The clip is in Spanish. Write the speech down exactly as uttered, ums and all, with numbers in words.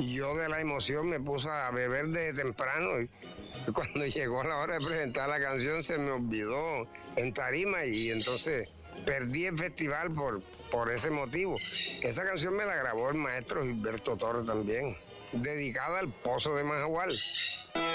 y yo de la emoción me puse a beber desde temprano. Y cuando llegó la hora de presentar la canción se me olvidó en tarima y entonces perdí el festival por, por ese motivo. Esa canción me la grabó el maestro Gilberto Torres también, dedicada al Pozo de Majagual.